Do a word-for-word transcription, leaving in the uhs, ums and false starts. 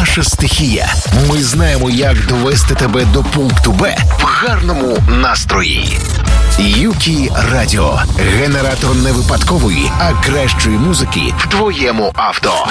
наша стихія. Ми знаємо, як довести тебе до пункту Б в гарному настрої. Юкі Радіо. Генератор не випадкової, а кращої музики в твоєму авто.